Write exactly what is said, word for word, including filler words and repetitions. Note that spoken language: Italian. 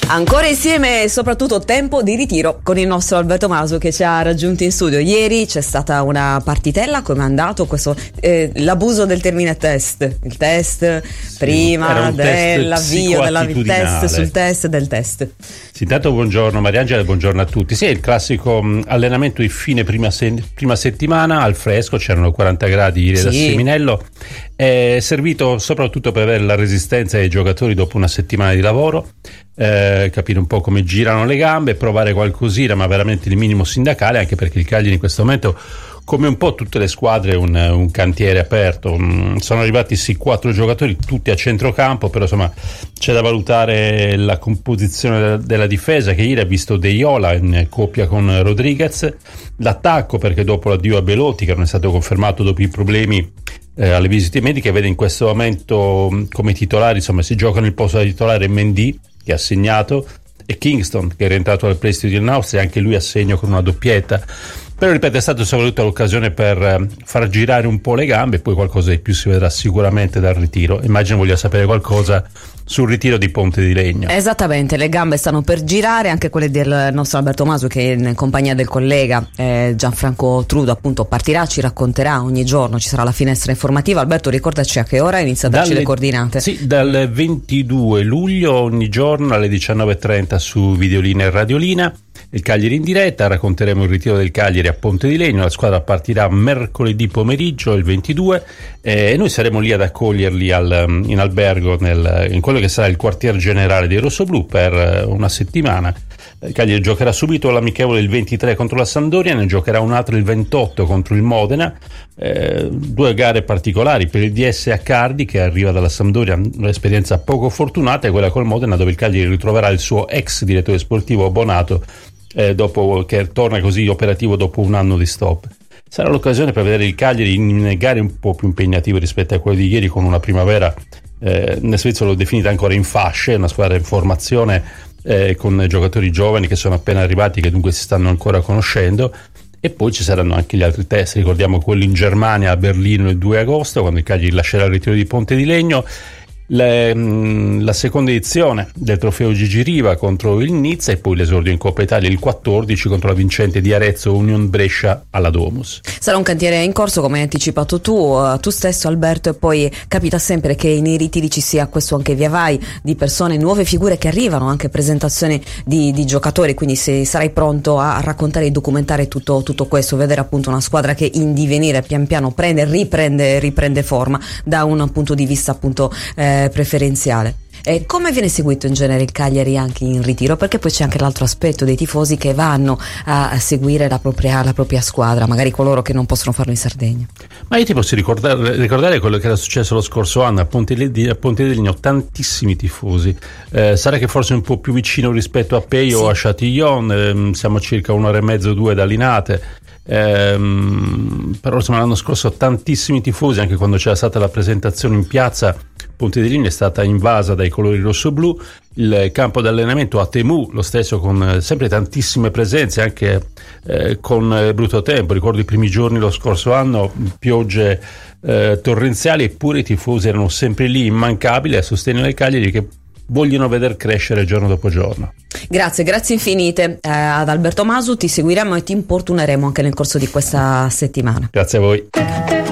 Ancora insieme e soprattutto tempo di ritiro con il nostro Alberto Masu che ci ha raggiunti in studio. Ieri c'è stata una partitella, come è andato questo eh, l'abuso del termine test, il test sì, prima dell'avvio della test sul test del test. Sì, intanto buongiorno Mariangela e buongiorno a tutti. Sì, il classico mh, allenamento di fine prima, se- prima settimana al fresco, c'erano quaranta gradi ieri sì. da Seminello, è servito soprattutto per avere la resistenza dei giocatori dopo una settimana di lavoro, eh, capire un po' come girano le gambe, provare qualcosina ma veramente il minimo sindacale, anche perché il Cagliari in questo momento, come un po' tutte le squadre, un, un cantiere aperto. Sono arrivati sì quattro giocatori tutti a centrocampo, però insomma c'è da valutare la composizione della, della difesa, che ieri ha visto De Iola in coppia con Rodriguez, l'attacco perché dopo l'addio a Belotti, che non è stato confermato dopo i problemi eh, alle visite mediche, vede in questo momento come titolari, insomma si gioca nel posto da titolare Mendy, che ha segnato, e Kingston, che è rientrato dal prestito in Austria, anche lui a segno con una doppietta. Però ripeto, è stata soprattutto l'occasione per far girare un po' le gambe, e poi qualcosa di più si vedrà sicuramente dal ritiro. Immagino voglia sapere qualcosa sul ritiro di Ponte di Legno. Esattamente, le gambe stanno per girare, anche quelle del nostro Alberto Masu, che in compagnia del collega eh, Gianfranco Trudo appunto partirà, ci racconterà ogni giorno, ci sarà la finestra informativa. Alberto, ricordaci a che ora inizia a darci Dalle, le coordinate. Sì, dal ventidue luglio ogni giorno alle diciannove e trenta su Videolina e Radiolina. Il Cagliari in diretta, racconteremo il ritiro del Cagliari a Ponte di Legno. La squadra partirà mercoledì pomeriggio, il ventidue, eh, e noi saremo lì ad accoglierli al, in albergo nel, in quello che sarà il quartier generale dei rossoblù per una settimana. Il Cagliari giocherà subito l'amichevole il ventitré contro la Sampdoria, ne giocherà un altro il ventotto contro il Modena. Eh, due gare particolari per il D S a Cardi, che arriva dalla Sampdoria, un'esperienza poco fortunata, e quella col Modena, dove il Cagliari ritroverà il suo ex direttore sportivo Bonato, eh, dopo che torna così operativo dopo un anno di stop. Sarà l'occasione per vedere il Cagliari in gare un po' più impegnative rispetto a quelle di ieri, con una primavera, eh, nel Svizzero l'ho definita ancora in fasce, una squadra in formazione, eh, con giocatori giovani che sono appena arrivati, che dunque si stanno ancora conoscendo. E poi ci saranno anche gli altri test, ricordiamo quello in Germania a Berlino il due agosto, quando il Cagliari lascerà il ritiro di Ponte di Legno. Le, la seconda edizione del trofeo Gigi Riva contro il Nizza, e poi l'esordio in Coppa Italia il quattordici contro la vincente di Arezzo Union Brescia alla Domus. Sarà un cantiere in corso, come hai anticipato tu uh, tu stesso Alberto, e poi capita sempre che nei ritiri ci sia questo anche via vai di persone, nuove figure che arrivano, anche presentazioni di, di giocatori, quindi se sarai pronto a raccontare e documentare tutto, tutto questo, vedere appunto una squadra che in divenire pian piano prende, riprende, riprende forma da un punto di vista appunto eh, preferenziale. E come viene seguito in genere il Cagliari anche in ritiro? Perché poi c'è anche l'altro aspetto dei tifosi che vanno a seguire la propria, la propria squadra, magari coloro che non possono farlo in Sardegna. Ma io ti posso ricordare, ricordare quello che era successo lo scorso anno a Ponte di, a Ponte di Legno, tantissimi tifosi. Eh, sarà che forse un po' più vicino rispetto a Peio, sì, o a Châtillon, eh, siamo circa un'ora e mezzo, due da Linate. Ehm, però insomma l'anno scorso tantissimi tifosi, anche quando c'era stata la presentazione in piazza. Ponte di Legno è stata invasa dai colori rossoblu, il campo d'allenamento a Temu lo stesso, con eh, sempre tantissime presenze, anche eh, con eh, brutto tempo. Ricordo i primi giorni lo scorso anno, piogge eh, torrenziali, eppure i tifosi erano sempre lì, immancabili, a sostegno del Cagliari, che vogliono veder crescere giorno dopo giorno. Grazie, grazie infinite eh, ad Alberto Masu, ti seguiremo e ti importuneremo anche nel corso di questa settimana. Grazie a voi.